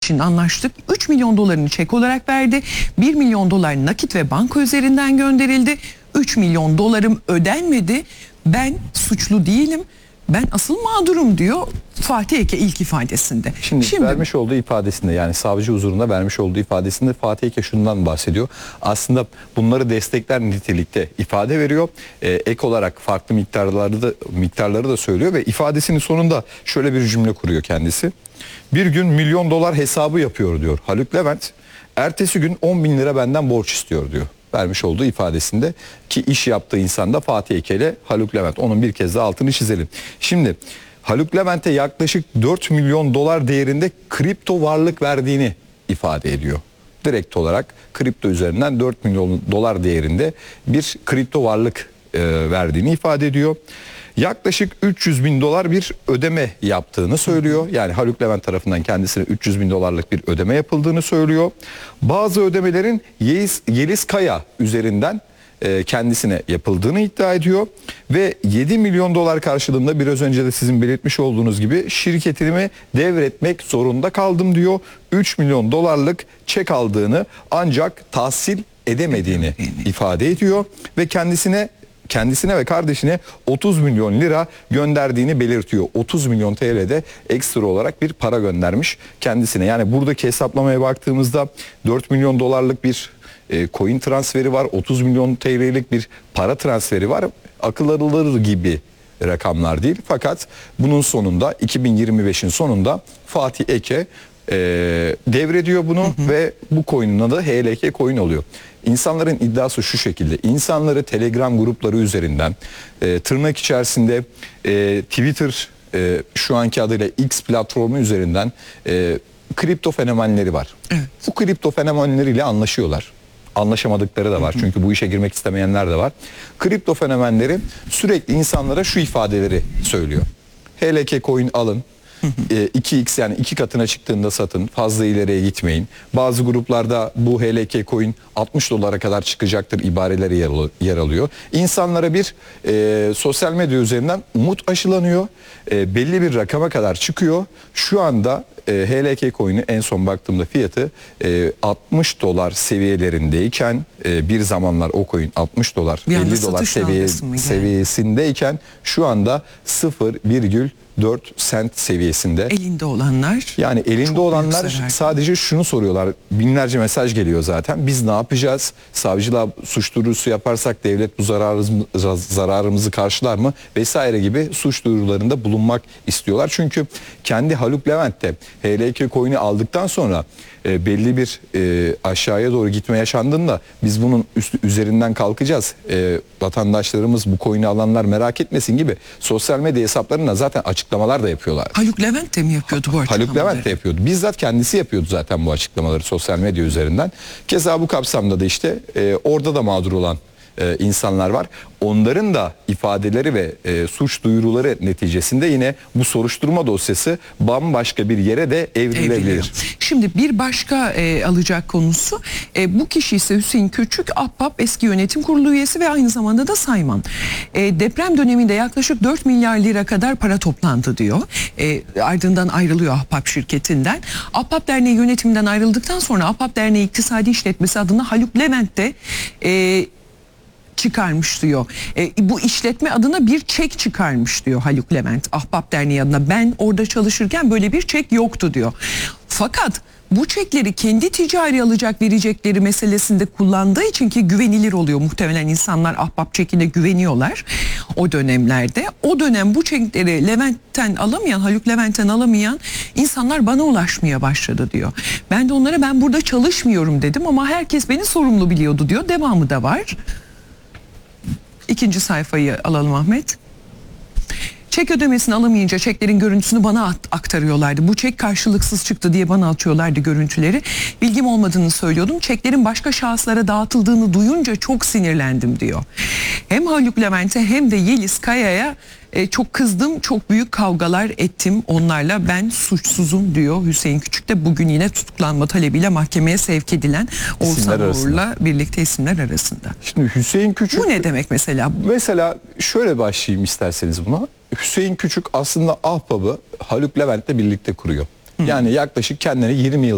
için anlaştık. 3 milyon dolarını çek olarak verdi. 1 milyon dolar nakit ve banka üzerinden gönderildi. 3 milyon dolarım ödenmedi. Ben suçlu değilim. Ben asıl mağdurum diyor Fatih Eke ilk ifadesinde. Şimdi vermiş olduğu ifadesinde, yani savcı huzurunda vermiş olduğu ifadesinde Fatih Eke şundan bahsediyor. Aslında bunları destekler nitelikte ifade veriyor. Ek olarak farklı miktarları da söylüyor ve ifadesinin sonunda şöyle bir cümle kuruyor kendisi. Bir gün milyon dolar hesabı yapıyor diyor Haluk Levent. Ertesi gün 10 bin lira benden borç istiyor diyor. Vermiş olduğu ifadesinde, ki iş yaptığı insan da Fatih Eke ile Haluk Levent. Onun bir kez daha altını çizelim. Şimdi Haluk Levent'e yaklaşık 4 milyon dolar değerinde kripto varlık verdiğini ifade ediyor. Direkt olarak kripto üzerinden 4 milyon dolar değerinde bir kripto varlık verdiğini ifade ediyor. Yaklaşık 300 bin dolar bir ödeme yaptığını söylüyor. Yani Haluk Levent tarafından kendisine 300 bin dolarlık bir ödeme yapıldığını söylüyor. Bazı ödemelerin Yeliz Kaya üzerinden kendisine yapıldığını iddia ediyor. Ve 7 milyon dolar karşılığında biraz önce de sizin belirtmiş olduğunuz gibi şirketimi devretmek zorunda kaldım diyor. 3 milyon dolarlık çek aldığını ancak tahsil edemediğini ifade ediyor. Ve kendisine ve kardeşine 30 milyon lira gönderdiğini belirtiyor. 30 milyon TL'de ekstra olarak bir para göndermiş kendisine. Yani buradaki hesaplamaya baktığımızda 4 milyon dolarlık bir coin transferi var. 30 milyon TL'lik bir para transferi var. Akıl alır gibi rakamlar değil. Fakat bunun sonunda 2025'in sonunda Fatih Eke devrediyor bunu ve bu coin'in adı HLK coin oluyor. İnsanların iddiası şu şekilde: İnsanları Telegram grupları üzerinden, tırnak içerisinde Twitter, şu anki adıyla X platformu üzerinden kripto fenomenleri var. Evet. Bu kripto fenomenleriyle anlaşıyorlar. Anlaşamadıkları da var. Çünkü bu işe girmek istemeyenler de var. Kripto fenomenleri sürekli insanlara şu ifadeleri söylüyor: HLK coin alın. 2x, yani 2 katına çıktığında satın, fazla ileriye gitmeyin. Bazı gruplarda bu HLK coin 60 dolara kadar çıkacaktır ibareleri yer alıyor. İnsanlara bir sosyal medya üzerinden umut aşılanıyor. Belli bir rakama kadar çıkıyor. Şu anda HLK coin'i en son baktığımda fiyatı 60 dolar seviyelerindeyken, bir zamanlar o coin 60 dolar 50 dolar seviyesindeyken şu anda 0,4 sent seviyesinde. Elinde olanlar. Yani elinde olanlar sadece şunu soruyorlar. Binlerce mesaj geliyor zaten. Biz ne yapacağız? Savcılığa suç duyurusu yaparsak devlet bu zararımızı karşılar mı? Vesaire gibi suç duyurularında bulunmak istiyorlar. Çünkü kendi Haluk Levent de HLK coin'i aldıktan sonra belli bir aşağıya doğru gitme yaşandığında biz bunun üzerinden kalkacağız. Vatandaşlarımız, bu coin'i alanlar merak etmesin gibi sosyal medya hesaplarına zaten açıklamalar da yapıyorlar. Haluk Levent de mi yapıyordu bu açıklamaları? Haluk Levent de yapıyordu. Bizzat kendisi yapıyordu zaten bu açıklamaları sosyal medya üzerinden. Keza bu kapsamda da işte orada da mağdur olan insanlar var. Onların da ifadeleri ve suç duyuruları neticesinde yine bu soruşturma dosyası bambaşka bir yere de evrilebilir. Şimdi bir başka alacak konusu, bu kişi ise Hüseyin Küçük, Ahbap eski yönetim kurulu üyesi ve aynı zamanda da sayman. Deprem döneminde yaklaşık 4 milyar lira kadar para toplandı diyor. Ardından ayrılıyor Ahbap şirketinden. Ahbap Derneği yönetiminden ayrıldıktan sonra Ahbap Derneği İktisadi İşletmesi adına Haluk Levent de çıkarmış diyor. Bu işletme adına bir çek çıkarmış diyor Haluk Levent. Ahbap Derneği adına ben orada çalışırken böyle bir çek yoktu diyor. Fakat bu çekleri kendi ticari alacak verecekleri meselesinde kullandığı için, ki güvenilir oluyor, muhtemelen insanlar Ahbap çekine güveniyorlar o dönemlerde. O dönem bu çekleri Levent'ten alamayan, Haluk Levent'ten alamayan insanlar bana ulaşmaya başladı diyor. Ben de onlara ben burada çalışmıyorum dedim ama herkes beni sorumlu biliyordu diyor. Devamı da var. İkinci sayfayı alalım Ahmet. Çek ödemesini alamayınca çeklerin görüntüsünü bana aktarıyorlardı. Bu çek karşılıksız çıktı diye bana atıyorlardı görüntüleri. Bilgim olmadığını söylüyordum. Çeklerin başka şahıslara dağıtıldığını duyunca çok sinirlendim diyor. Hem Haluk Levent'e hem de Yeliz Kaya'ya çok kızdım, çok büyük kavgalar ettim onlarla, ben suçsuzum diyor Hüseyin Küçük de bugün yine tutuklanma talebiyle mahkemeye sevk edilen Oğuzhan Uğur'la birlikte isimler arasında. Şimdi Hüseyin Küçük... Bu ne demek mesela? Mesela şöyle başlayayım isterseniz buna. Hüseyin Küçük aslında Ahbap'ı Haluk Levent'le birlikte kuruyor. Yani yaklaşık kendine 20 yıl